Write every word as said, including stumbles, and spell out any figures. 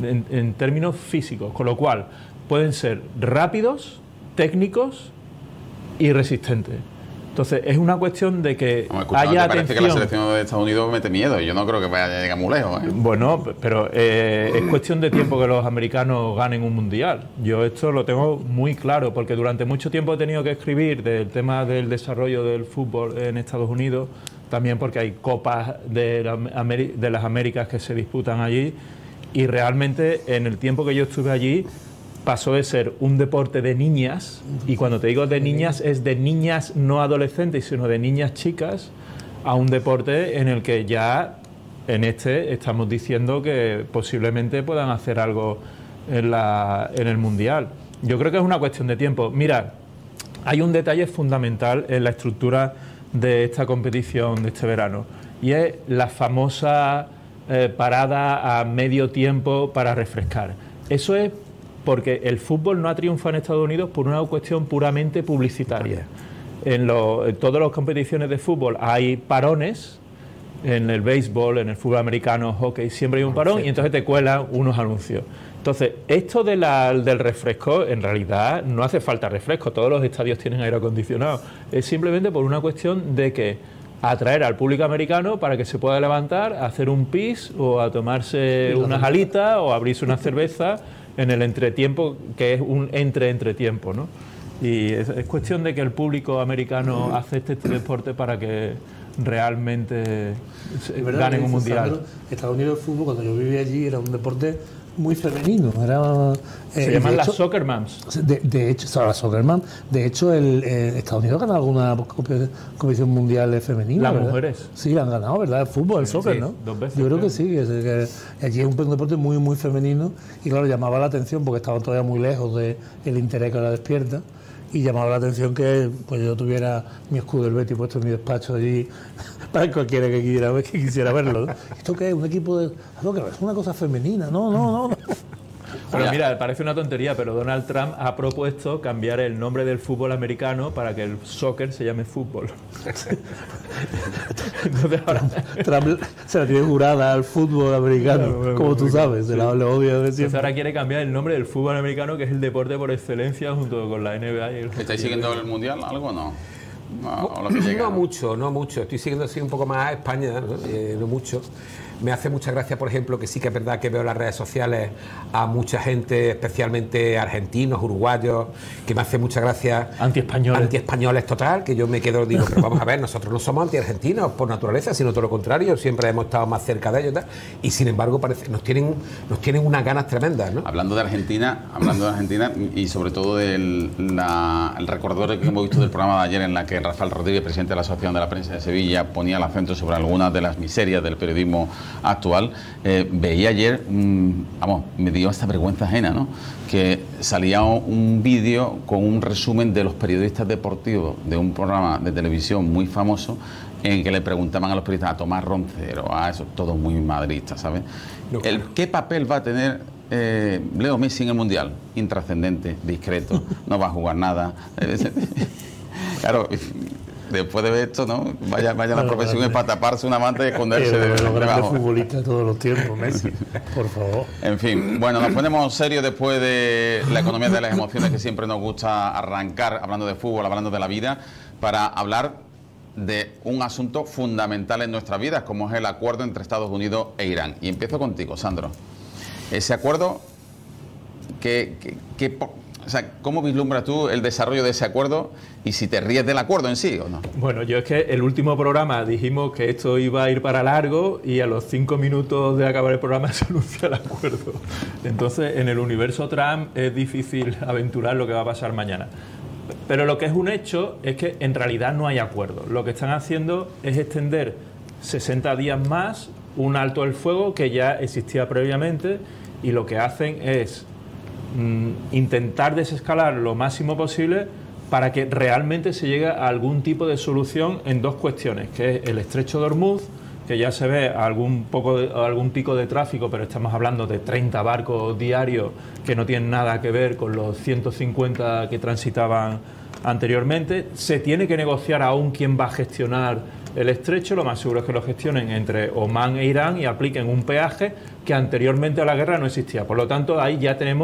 en, en términos físicos, con lo cual pueden ser rápidos, técnicos y resistentes. Entonces, es una cuestión de que Hombre, haya parece atención. que la selección de Estados Unidos mete miedo. Yo no creo que vaya a llegar muy lejos, ¿eh? Bueno, pero eh, es cuestión de tiempo que los americanos ganen un mundial. Yo esto lo tengo muy claro, porque durante mucho tiempo he tenido que escribir del tema del desarrollo del fútbol en Estados Unidos, también porque hay copas de, la Ameri- de las Américas que se disputan allí, y realmente en el tiempo que yo estuve allí pasó de ser un deporte de niñas, y cuando te digo de niñas es de niñas no adolescentes, sino de niñas chicas, a un deporte en el que ya en este estamos diciendo que posiblemente puedan hacer algo en, la, en el Mundial. Yo creo que es una cuestión de tiempo. Mira, hay un detalle fundamental en la estructura de esta competición de este verano, y es la famosa eh, parada a medio tiempo para refrescar. Eso es porque el fútbol no ha triunfado en Estados Unidos por una cuestión puramente publicitaria. En, lo, en todas las competiciones de fútbol hay parones, en el béisbol, en el fútbol americano, hockey, siempre hay un parón, y entonces te cuelan unos anuncios. Entonces, esto de la, del refresco, en realidad no hace falta refresco, todos los estadios tienen aire acondicionado. Es simplemente por una cuestión de que atraer al público americano para que se pueda levantar, a hacer un pis o a tomarse unas alitas o a abrirse una cerveza en el entretiempo, que es un entre-entretiempo, ¿no? Y es, es cuestión de que el público americano acepte este deporte para que realmente ganen un mundial. Sandro, Estados Unidos el fútbol, cuando yo vivía allí, era un deporte muy femenino. Era, Se eh, llaman de las hecho, soccer moms. De, de hecho, o sea, las soccer moms. De hecho, el, eh, Estados Unidos ha ganado alguna competición mundial femenina. Las ¿verdad? mujeres. Sí, han ganado, ¿verdad? El fútbol, el soccer, sí, ¿no? Dos veces. Yo creo creo. que sí. Que, que allí es un, un deporte muy, muy femenino. Y claro, llamaba la atención porque estaban todavía muy lejos del interés que ahora despierta. Y llamaba la atención que pues yo tuviera mi escudo del Betis puesto en mi despacho allí para cualquiera que quisiera, que quisiera verlo. ¿Esto qué es? ¿Un equipo de...? No, que es una cosa femenina. No, no, no. no. Pero mira, parece una tontería, pero Donald Trump ha propuesto cambiar el nombre del fútbol americano para que el soccer se llame fútbol. Entonces ahora... Trump se la tiene jurada al fútbol americano, Claro, bueno, como bueno, tú sabes, se sí. la odia de Entonces siempre. ahora quiere cambiar el nombre del fútbol americano, que es el deporte por excelencia, junto con la N B A y el hockey. ¿Estáis siguiendo el Mundial algo o no? No, o lo que llega, No ¿no? mucho, no mucho. Estoy siguiendo así un poco más a España, ¿no? Eh, no mucho. Me hace mucha gracia, por ejemplo, que sí que es verdad que veo en las redes sociales a mucha gente, especialmente argentinos, uruguayos, que me hace mucha gracia. Antiespañoles. Antiespañoles total, que yo me quedo, digo, pero vamos a ver, nosotros no somos antiargentinos por naturaleza, sino todo lo contrario, siempre hemos estado más cerca de ellos y tal, y sin embargo parece, nos tienen, nos tienen unas ganas tremendas, ¿no? Hablando de Argentina, hablando de Argentina y sobre todo del la, el recordatorio que hemos visto del programa de ayer en la que Rafael Rodríguez, presidente de la Asociación de la Prensa de Sevilla, ponía el acento sobre algunas de las miserias del periodismo actual. Eh, veía ayer, mmm, vamos, me dio hasta vergüenza ajena, ¿no? Que salía un vídeo con un resumen de los periodistas deportivos de un programa de televisión muy famoso en que le preguntaban a los periodistas, a Tomás Roncero, a eso, todos muy madridistas, ¿sabes? No, claro. El, ¿Qué papel va a tener eh, Leo Messi en el Mundial? Intrascendente, discreto, no va a jugar nada. Claro, después de ver esto, ¿no? Vaya, vaya la profesión es para taparse una manta y esconderse de, de los grandes debajo. futbolistas de todos los tiempos, Messi, por favor. En fin, bueno, nos ponemos serios después de la economía de las emociones que siempre nos gusta arrancar, hablando de fútbol, hablando de la vida, para hablar de un asunto fundamental en nuestras vidas, como es el acuerdo entre Estados Unidos e Irán. Y empiezo contigo, Sandro. Ese acuerdo, que, que, que, o sea, ¿cómo vislumbras tú el desarrollo de ese acuerdo y si te ríes del acuerdo en sí o no? Bueno, yo es que el último programa dijimos que esto iba a ir para largo y a los cinco minutos de acabar el programa se anuncia el acuerdo. Entonces, en el universo Trump es difícil aventurar lo que va a pasar mañana. Pero lo que es un hecho es que en realidad no hay acuerdo. Lo que están haciendo es extender sesenta días más un alto el fuego que ya existía previamente, y lo que hacen es mm, intentar desescalar lo máximo posible para que realmente se llegue a algún tipo de solución en dos cuestiones, que es el estrecho de Hormuz, que ya se ve algún poco de, algún pico de tráfico, pero estamos hablando de treinta barcos diarios que no tienen nada que ver con los ciento cincuenta que transitaban anteriormente. Se tiene que negociar aún quién va a gestionar el estrecho, lo más seguro es que lo gestionen entre Omán e Irán y apliquen un peaje que anteriormente a la guerra no existía. Por lo tanto, ahí ya tenemos